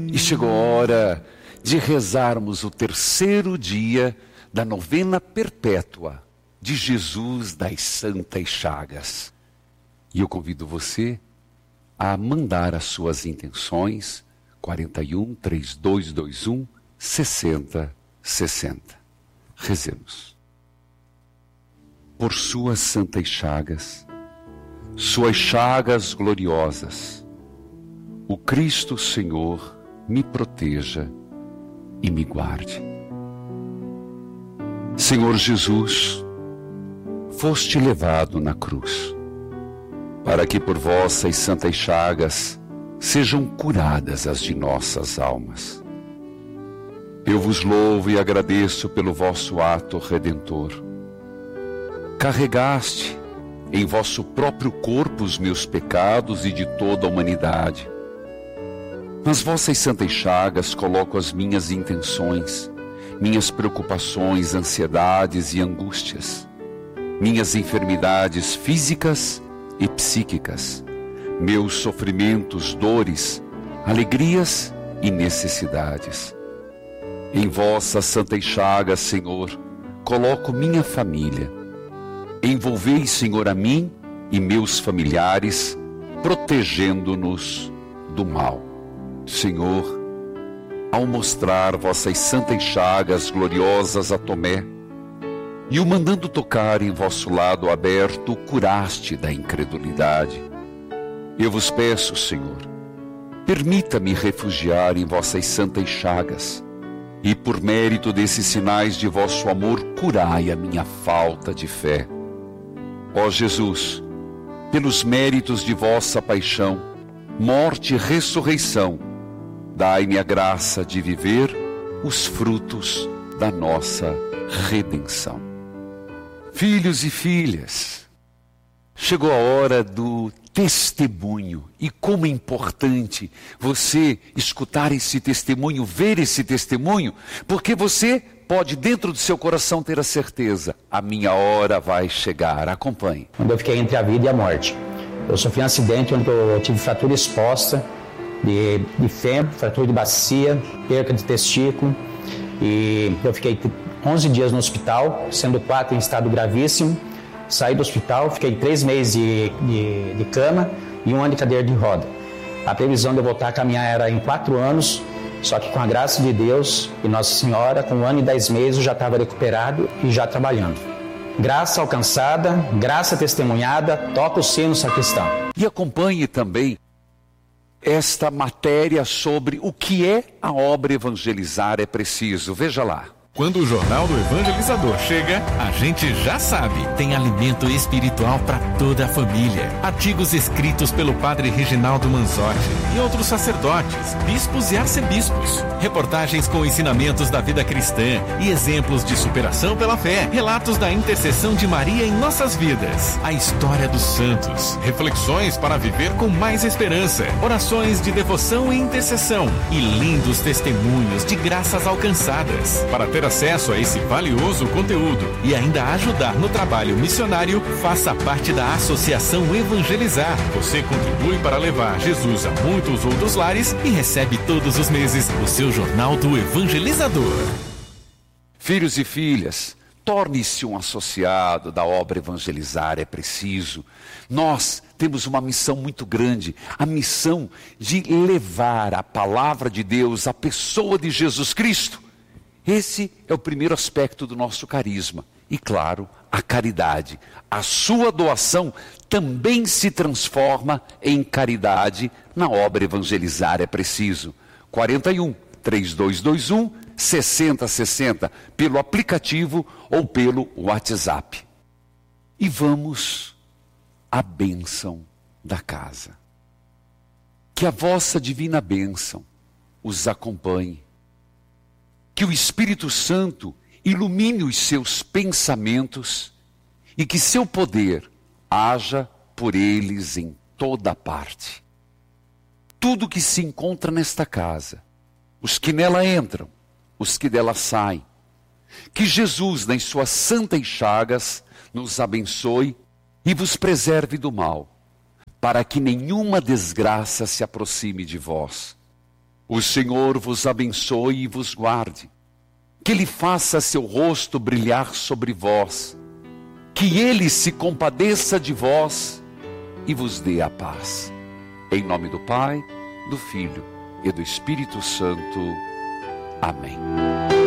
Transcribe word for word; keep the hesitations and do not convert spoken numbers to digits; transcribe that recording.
E chegou a hora de rezarmos o terceiro dia da novena perpétua de Jesus das Santas Chagas. E eu convido você a mandar as suas intenções, quarenta e um, trinta e dois, vinte e um, sessenta, sessenta. Rezemos. Por suas santas chagas, suas chagas gloriosas, o Cristo Senhor me proteja e me guarde. Senhor Jesus, foste levado na cruz, para que por vossas santas chagas sejam curadas as de nossas almas. Eu vos louvo e agradeço pelo vosso ato redentor. Carregaste em vosso próprio corpo os meus pecados e de toda a humanidade. Nas vossas santas chagas coloco as minhas intenções, minhas preocupações, ansiedades e angústias, minhas enfermidades físicas e psíquicas, meus sofrimentos, dores, alegrias e necessidades. Em vossas santas chagas, Senhor, coloco minha família. Envolvei, Senhor, a mim e meus familiares, protegendo-nos do mal. Senhor, ao mostrar vossas santas chagas gloriosas a Tomé, e o mandando tocar em vosso lado aberto, curaste da incredulidade. Eu vos peço, Senhor, permita-me refugiar em vossas santas chagas, e por mérito desses sinais de vosso amor, curai a minha falta de fé. Ó Jesus, pelos méritos de vossa paixão, morte e ressurreição, dai-me a graça de viver os frutos da nossa redenção. Filhos e filhas, chegou a hora do testemunho. E como é importante você escutar esse testemunho, ver esse testemunho, porque você pode dentro do seu coração ter a certeza, a minha hora vai chegar. Acompanhe. Quando eu fiquei entre a vida e a morte, eu sofri um acidente onde eu tive fratura exposta de, de fêmur, fratura de bacia, perca de testículo, e eu fiquei onze dias no hospital, sendo quatro em estado gravíssimo. Saí do hospital, fiquei três meses de, de, de cama e um ano de cadeira de roda. A previsão de eu voltar a caminhar era em quatro anos, só que com a graça de Deus e Nossa Senhora, com um ano e dez meses eu já estava recuperado e já trabalhando. Graça alcançada, graça testemunhada, toca o sino, sacristão. E acompanhe também esta matéria sobre o que é a obra Evangelizar é Preciso. Veja lá. Quando o Jornal do Evangelizador chega, a gente já sabe. Tem alimento espiritual para toda a família. Artigos escritos pelo padre Reginaldo Manzotti e outros sacerdotes, bispos e arcebispos. Reportagens com ensinamentos da vida cristã e exemplos de superação pela fé. Relatos da intercessão de Maria em nossas vidas. A história dos santos. Reflexões para viver com mais esperança. Orações de devoção e intercessão. E lindos testemunhos de graças alcançadas. Para ter acesso a esse valioso conteúdo e ainda ajudar no trabalho missionário, faça parte da Associação Evangelizar. Você contribui para levar Jesus a muitos outros lares e recebe todos os meses o seu Jornal do Evangelizador. Filhos e filhas, torne-se um associado da obra Evangelizar é Preciso. Nós temos uma missão muito grande, a missão de levar a palavra de Deus, a pessoa de Jesus Cristo. Esse é o primeiro aspecto do nosso carisma. E claro, a caridade. A sua doação também se transforma em caridade na obra Evangelizar é Preciso. quarenta e um, trinta e dois, vinte e um, sessenta, sessenta, pelo aplicativo ou pelo WhatsApp. E vamos à bênção da casa. Que a vossa divina bênção os acompanhe. Que o Espírito Santo ilumine os seus pensamentos e que seu poder haja por eles em toda parte. Tudo que se encontra nesta casa, os que nela entram, os que dela saem, que Jesus, nas suas santas chagas, nos abençoe e vos preserve do mal, para que nenhuma desgraça se aproxime de vós. O Senhor vos abençoe e vos guarde. Que Ele faça seu rosto brilhar sobre vós. Que Ele se compadeça de vós e vos dê a paz. Em nome do Pai, do Filho e do Espírito Santo. Amém.